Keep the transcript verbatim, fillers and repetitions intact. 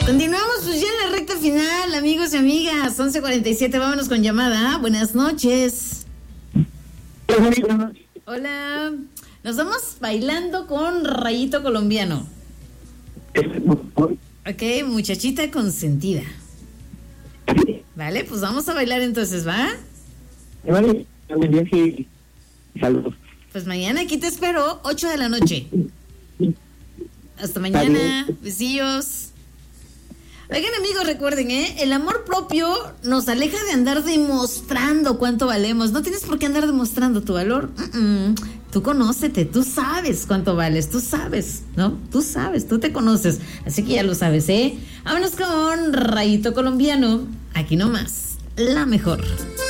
Continuamos pues ya en la recta final, amigos y amigas. once cuarenta y siete, vámonos con llamada. Buenas noches. Hola. Nos vamos bailando con Rayito Colombiano. Ok, muchachita consentida. Vale, pues vamos a bailar entonces, ¿va? Vale, buen día, sí. Saludos. Pues mañana aquí te espero, ocho de la noche. Hasta mañana, besillos. Oigan, amigos, recuerden, ¿eh? El amor propio nos aleja de andar demostrando cuánto valemos. No tienes por qué andar demostrando tu valor. Mm-mm. Tú conócete, tú sabes cuánto vales, tú sabes, ¿no? Tú sabes, tú te conoces. Así que ya lo sabes, ¿eh? Vámonos con Rayito Colombiano. Aquí nomás, la mejor.